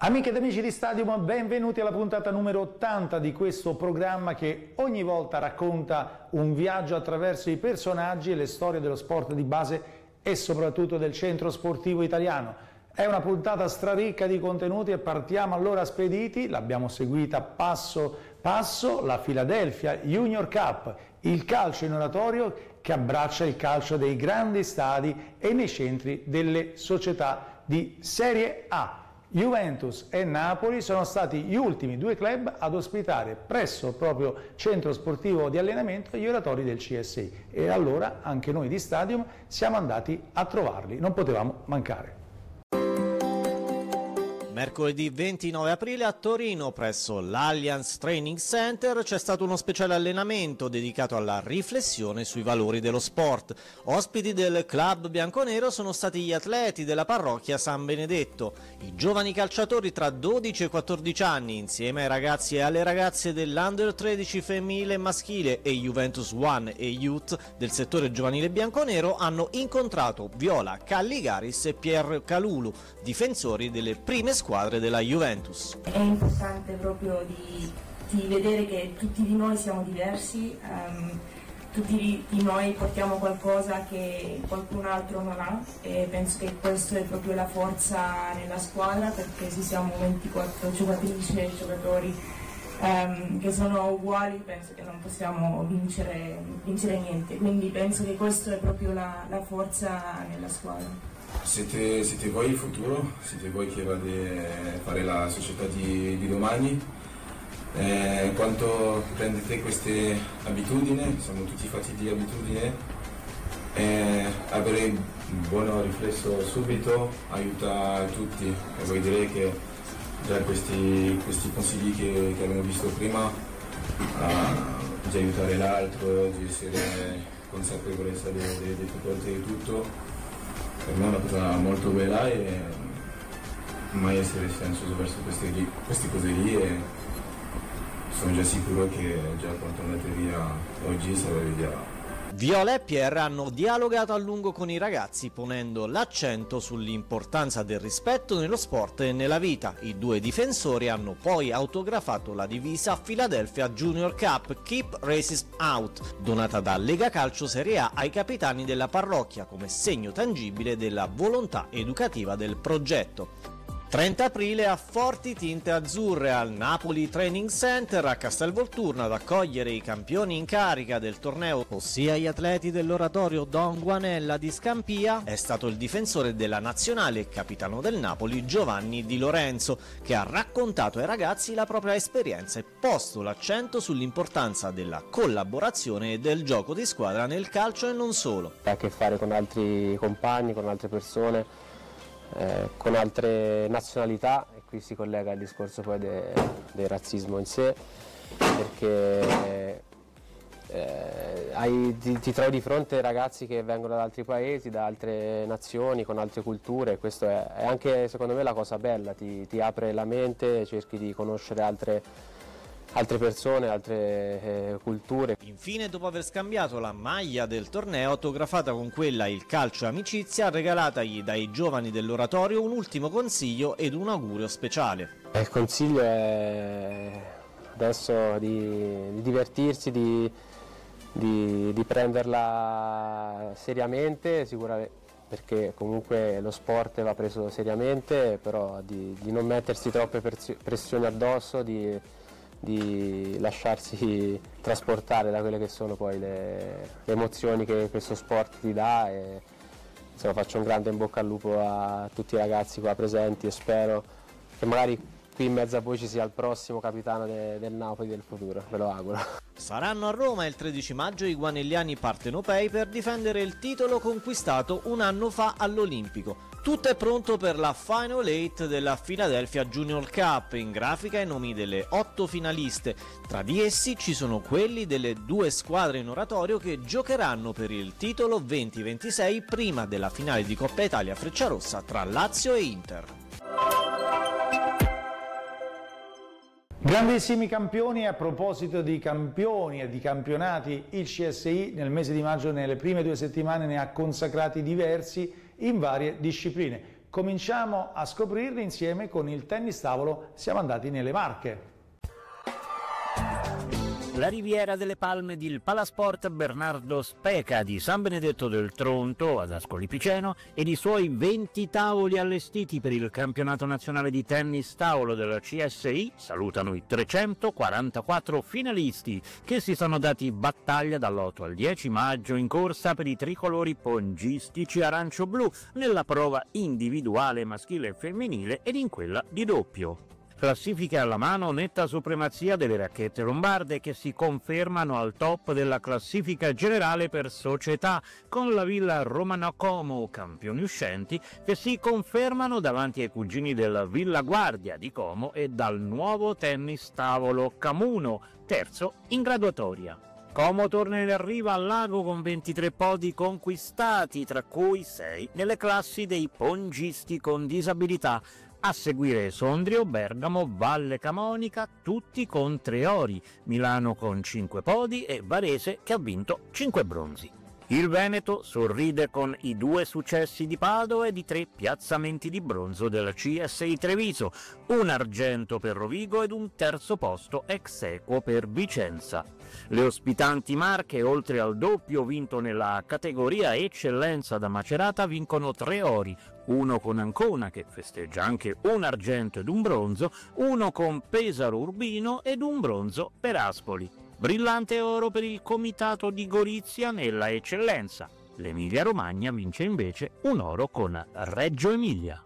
Amiche ed amici di Stadium, benvenuti alla puntata numero 80 di questo programma che ogni volta racconta un viaggio attraverso i personaggi e le storie dello sport di base e soprattutto del centro sportivo italiano. È una puntata straricca di contenuti e partiamo allora spediti, l'abbiamo seguita passo passo, la Philadelphia Junior Cup, il calcio in oratorio che abbraccia il calcio dei grandi stadi e nei centri delle società di Serie A. Juventus e Napoli sono stati gli ultimi due club ad ospitare presso il proprio centro sportivo di allenamento gli oratori del CSI e allora anche noi di Stadium siamo andati a trovarli, non potevamo mancare. Mercoledì 29 aprile a Torino, presso l'Allianz Training Center, c'è stato uno speciale allenamento dedicato alla riflessione sui valori dello sport. Ospiti del club bianconero sono stati gli atleti della parrocchia San Benedetto, i giovani calciatori tra 12 e 14 anni, insieme ai ragazzi e alle ragazze dell'Under 13 femminile e maschile e Juventus One e Youth del settore giovanile bianconero, hanno incontrato Viola Calligaris e Pier Calulu, difensori delle prime squadre della Juventus. È importante proprio di vedere che tutti di noi siamo diversi, tutti di noi portiamo qualcosa che qualcun altro non ha e penso che questo è proprio la forza nella squadra, perché se siamo 24 giocatrici e giocatori che sono uguali, penso che non possiamo vincere niente, quindi penso che questo è proprio la forza nella squadra. Siete voi il futuro, siete voi che vade a fare la società di domani. Quanto prendete queste abitudini, siamo tutti fatti di abitudini, avere un buon riflesso subito aiuta tutti e vuol dire che già questi consigli che abbiamo visto prima, di aiutare l'altro, di essere consapevolezza di tutto, per me è una cosa molto bella e mai essere senso verso queste cose lì, e sono già sicuro che già quando andate via oggi sarete via. Viola e Pier hanno dialogato a lungo con i ragazzi, ponendo l'accento sull'importanza del rispetto nello sport e nella vita. I due difensori hanno poi autografato la divisa Philadelphia Junior Cup Keep Racism Out, donata da Lega Calcio Serie A ai capitani della parrocchia come segno tangibile della volontà educativa del progetto. 30 aprile a Forti Tinte Azzurre al Napoli Training Center a Castelvolturno ad accogliere i campioni in carica del torneo, ossia gli atleti dell'oratorio Don Guanella di Scampia, è stato il difensore della nazionale e capitano del Napoli Giovanni Di Lorenzo, che ha raccontato ai ragazzi la propria esperienza e posto l'accento sull'importanza della collaborazione e del gioco di squadra nel calcio e non solo. Ha a che fare con altri compagni, con altre persone, con altre nazionalità, e qui si collega il discorso poi del razzismo in sé, perché ti trovi di fronte ragazzi che vengono da altri paesi, da altre nazioni, con altre culture, e questo è anche secondo me la cosa bella, ti apre la mente, cerchi di conoscere altre persone, altre culture. Infine, dopo aver scambiato la maglia del torneo autografata con quella Il calcio e amicizia, regalatagli dai giovani dell'oratorio un ultimo consiglio ed un augurio speciale. Il consiglio è adesso di divertirsi, di prenderla seriamente, sicuramente, perché comunque lo sport va preso seriamente, però di non mettersi troppe pressioni addosso, di lasciarsi trasportare da quelle che sono poi le emozioni che questo sport ti dà, e insomma, faccio un grande in bocca al lupo a tutti i ragazzi qua presenti e spero che magari qui in mezzo a voi ci sia il prossimo capitano del Napoli del futuro, ve lo auguro. Saranno a Roma il 13 maggio i guanelliani partenopei per difendere il titolo conquistato un anno fa all'Olimpico. Tutto è pronto per la Final 8 della Philadelphia Junior Cup, in grafica i nomi delle 8 finaliste. Tra di essi ci sono quelli delle 2 squadre in oratorio che giocheranno per il titolo 2026 prima della finale di Coppa Italia Frecciarossa tra Lazio e Inter. Grandissimi campioni. A proposito di campioni e di campionati, il CSI nel mese di maggio, nelle prime 2 settimane, ne ha consacrati diversi in varie discipline. Cominciamo a scoprirli insieme con il tennis tavolo. Siamo andati nelle Marche. La Riviera delle Palme del Palasport Bernardo Speca di San Benedetto del Tronto ad Ascoli Piceno ed i suoi 20 tavoli allestiti per il campionato nazionale di tennis tavolo della CSI salutano i 344 finalisti che si sono dati battaglia dall'8 al 10 maggio in corsa per i tricolori pongistici arancio-blu nella prova individuale maschile e femminile ed in quella di doppio. Classifiche alla mano, netta supremazia delle racchette lombarde che si confermano al top della classifica generale per società, con la Villa Romano Como, campioni uscenti, che si confermano davanti ai cugini della Villa Guardia di Como e dal nuovo tennis tavolo Camuno, terzo in graduatoria. Como torna in arriva al lago con 23 podi conquistati, tra cui 6 nelle classi dei pongisti con disabilità. A seguire Sondrio, Bergamo, Valle Camonica, tutti con 3 ori, Milano con 5 podi e Varese che ha vinto 5 bronzi. Il Veneto sorride con i 2 successi di Padova e di 3 piazzamenti di bronzo della CSI Treviso, un argento per Rovigo ed un terzo posto ex equo per Vicenza. Le ospitanti Marche, oltre al doppio vinto nella categoria eccellenza da Macerata, vincono 3 ori, uno con Ancona che festeggia anche un argento ed un bronzo, uno con Pesaro Urbino ed un bronzo per Ascoli. Brillante oro per il comitato di Gorizia nella eccellenza. L'Emilia Romagna vince invece un oro con Reggio Emilia.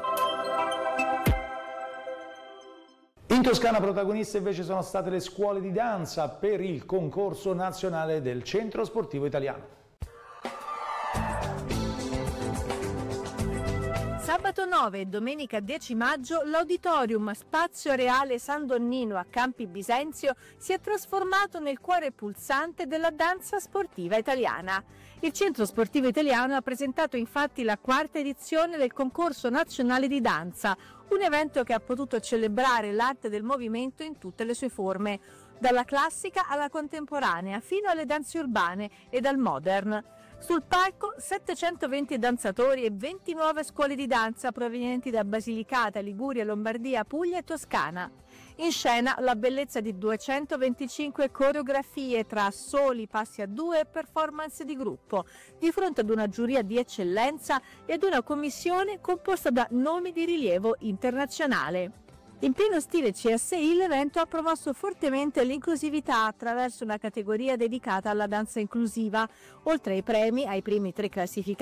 In Toscana protagoniste invece sono state le scuole di danza per il concorso nazionale del Centro Sportivo Italiano. Sabato 9 e domenica 10 maggio l'Auditorium Spazio Reale San Donnino a Campi Bisenzio si è trasformato nel cuore pulsante della danza sportiva italiana. Il Centro Sportivo Italiano ha presentato infatti la 4ª edizione del concorso nazionale di danza, un evento che ha potuto celebrare l'arte del movimento in tutte le sue forme, dalla classica alla contemporanea fino alle danze urbane e al modern. Sul palco 720 danzatori e 20 nuove scuole di danza provenienti da Basilicata, Liguria, Lombardia, Puglia e Toscana. In scena la bellezza di 225 coreografie tra assoli, passi a 2 e performance di gruppo, di fronte ad una giuria di eccellenza e ad una commissione composta da nomi di rilievo internazionale. In pieno stile CSI l'evento ha promosso fortemente l'inclusività attraverso una categoria dedicata alla danza inclusiva. Oltre ai premi, ai primi 3 classificati